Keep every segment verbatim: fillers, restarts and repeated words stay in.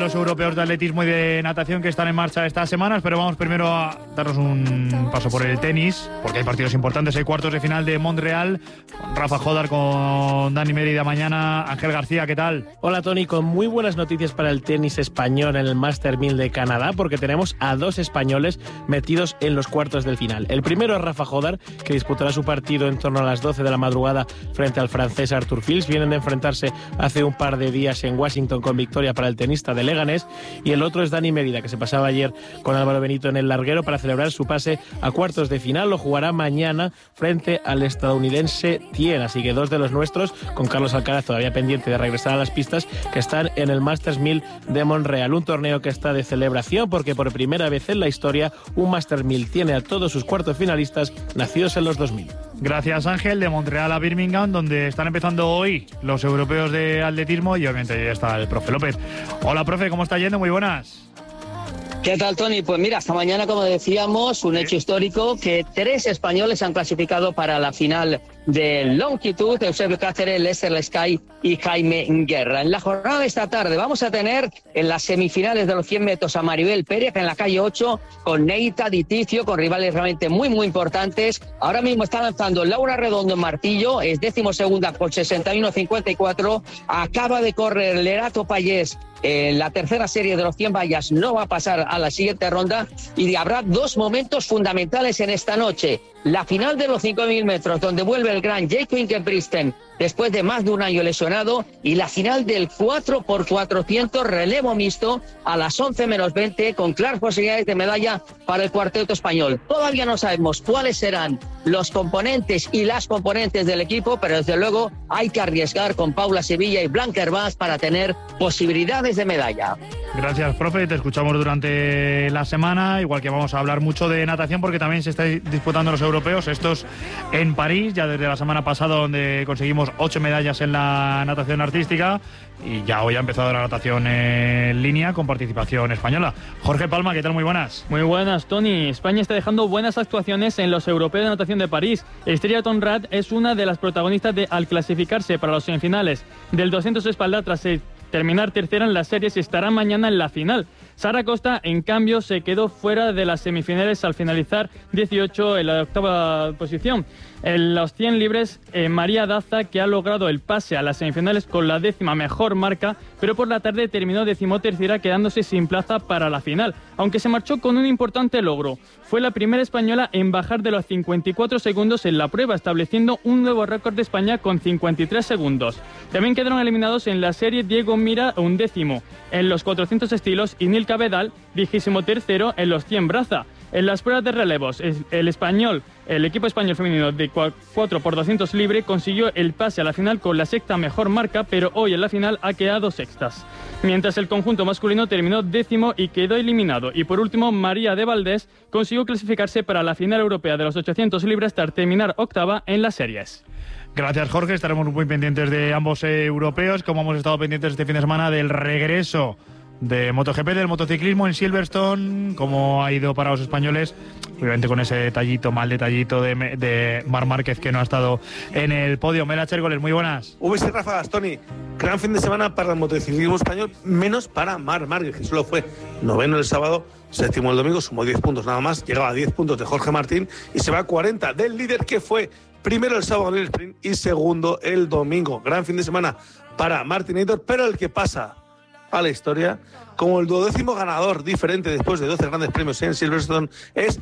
los europeos de atletismo y de natación que están en marcha estas semanas, pero vamos primero a darnos un paso por el tenis, porque hay partidos importantes. Hay cuartos de final de Montreal, con Rafa Jodar, con Dani Mérida mañana. Ángel García, ¿qué tal? Hola Tony, con muy buenas noticias para el tenis español en el Master mil de Canadá, porque tenemos a dos españoles metidos en los cuartos del final. El primero es Rafa Jodar, que disputará su partido en torno a las doce de la madrugada frente al francés Arthur Fils. Vienen de enfrentarse hace un par de días en Washington con victoria para el tenista de Leganés. Y el otro es Dani Mérida, que se pasaba ayer con Álvaro Benito en el larguero para celebrar su pase a cuartos de final. Lo jugará mañana frente al estadounidense Tien. Así que dos de los nuestros, con Carlos Alcaraz todavía pendiente de regresar a las pistas, que están en el Masters mil de Montreal. Un torneo que está de celebración porque por primera vez en la historia un Masters mil tiene a todos sus cuartos finalistas nacidos en los dos mil. Gracias, Ángel. De Montreal a Birmingham, donde están empezando hoy los europeos de atletismo, y obviamente ya está el profe López. Hola, profe, ¿cómo está yendo? Muy buenas. ¿Qué tal, Tony? Pues mira, esta mañana, como decíamos, un hecho histórico, que tres españoles han clasificado para la final de longitud: Eusebio Cáceres, Lester Lescay y Jaime Guerra. En la jornada de esta tarde vamos a tener en las semifinales de los cien metros a Maribel Pérez en la calle ocho, con Neita Diticio, con rivales realmente muy, muy importantes. Ahora mismo está lanzando Laura Redondo en martillo, es décimo segunda con sesenta y uno cincuenta y cuatro. Acaba de correr Lerato Payés en la tercera serie de los cien vallas, no va a pasar a la siguiente ronda, y habrá dos momentos fundamentales en esta noche. La final de los cinco mil metros, donde vuelve el gran Jake Ingebrigtsen después de más de un año lesionado, y la final del cuatro por cuatrocientos relevo mixto a las once menos veinte, con claras posibilidades de medalla para el cuarteto español. Todavía no sabemos cuáles serán los componentes y las componentes del equipo, pero desde luego hay que arriesgar con Paula Sevilla y Blanca Hervás para tener posibilidades de medalla. Gracias, profe. Te escuchamos durante la semana, igual que vamos a hablar mucho de natación, porque también se están disputando los europeos, estos en París, ya desde la semana pasada, donde conseguimos ocho medallas en la natación artística, y ya hoy ha empezado la natación en línea con participación española. Jorge Palma, ¿qué tal? Muy buenas. Muy buenas, Tony. España está dejando buenas actuaciones en los europeos de natación de París. Estrella Tonrat es una de las protagonistas de, al clasificarse para los semifinales del doscientos espalda tras terminar tercera en las series, y estará mañana en la final. Sara Costa, en cambio, se quedó fuera de las semifinales al finalizar dieciocho en la octava posición. En los cien libres, eh, María Daza, que ha logrado el pase a las semifinales con la décima mejor marca, pero por la tarde terminó decimotercera, quedándose sin plaza para la final, aunque se marchó con un importante logro. Fue la primera española en bajar de los cincuenta y cuatro segundos en la prueba, estableciendo un nuevo récord de España con cincuenta y tres segundos. También quedaron eliminados en la serie Diego Mira, un décimo en los cuatrocientos estilos, y Nil Cabedal, vigésimo tercero en los cien braza. En las pruebas de relevos, el español, el equipo español femenino de cuatro por doscientos libre consiguió el pase a la final con la sexta mejor marca, pero hoy en la final ha quedado sextas. Mientras el conjunto masculino terminó décimo y quedó eliminado. Y por último, María de Valdés consiguió clasificarse para la final europea de los ochocientos libres tras terminar octava en las series. Gracias, Jorge. Estaremos muy pendientes de ambos eh, europeos, como hemos estado pendientes este fin de semana del regreso de MotoGP, del motociclismo en Silverstone, cómo ha ido para los españoles, obviamente con ese detallito, mal detallito de, de Marc Márquez, que no ha estado en el podio. Mela Chérgoles, muy buenas. V C Ráfagas, Tony. Gran fin de semana para el motociclismo español, menos para Marc Márquez, que solo fue noveno el sábado, séptimo el domingo, sumó diez puntos nada más, llegaba a diez puntos de Jorge Martín y se va a cuarenta del líder, que fue primero el sábado en el sprint y segundo el domingo. Gran fin de semana para Martinator, pero el que pasa a la historia como el duodécimo ganador diferente después de doce grandes premios en Silverstone es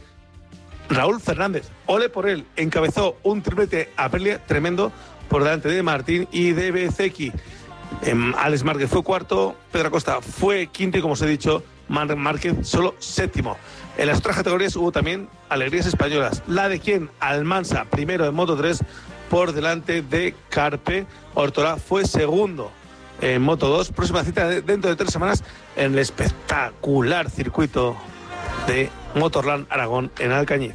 Raúl Fernández. Ole por él, encabezó un triplete Aprilia tremendo por delante de Martín y de Bezzecchi. Eh, Alex Márquez fue cuarto, Pedro Acosta fue quinto y, como os he dicho, Marc Márquez solo séptimo. En las otras categorías hubo también alegrías españolas. La de quién, Almansa, primero en Moto tres por delante de Carpe. Ortolá fue segundo en Moto dos. Próxima cita de, dentro de tres semanas en el espectacular circuito de Motorland Aragón en Alcañiz.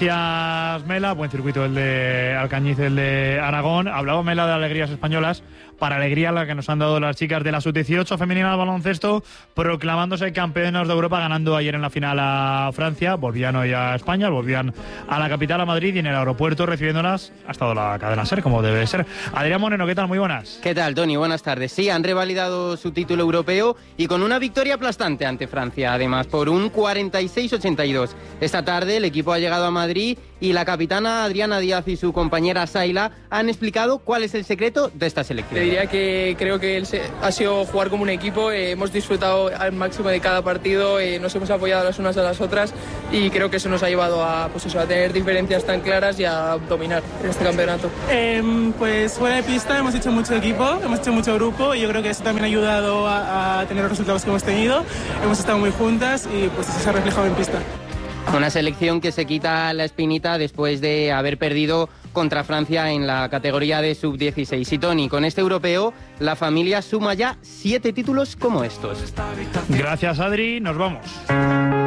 Gracias, Mela. Buen circuito el de Alcañiz, el de Aragón. Hablaba Mela de alegrías españolas, para alegría la que nos han dado las chicas de la sub dieciocho femenina de baloncesto, proclamándose campeonas de Europa, ganando ayer en la final a Francia. Volvían hoy a España, volvían a la capital, a Madrid, y en el aeropuerto recibiéndolas ha estado la cadena SER, como debe ser. Adrián Moreno, ¿qué tal? Muy buenas. ¿Qué tal, Tony? Buenas tardes. Sí, han revalidado su título europeo y con una victoria aplastante ante Francia, además, por un cuarenta y seis ochenta y dos. Esta tarde el equipo ha llegado a Madrid y la capitana Adriana Díaz y su compañera Saila han explicado cuál es el secreto de esta selección. Te diría que creo que ha sido jugar como un equipo, eh, hemos disfrutado al máximo de cada partido, eh, nos hemos apoyado las unas a las otras y creo que eso nos ha llevado a, pues eso, a tener diferencias tan claras y a dominar en este campeonato. Eh, pues fuera de pista hemos hecho mucho equipo, hemos hecho mucho grupo y yo creo que eso también ha ayudado a, a tener los resultados que hemos tenido. Hemos estado muy juntas y pues eso se ha reflejado en pista. Una selección que se quita la espinita después de haber perdido contra Francia en la categoría de sub dieciséis. Y Tony, con este europeo, la familia suma ya siete títulos como estos. Gracias, Adri. Nos vamos.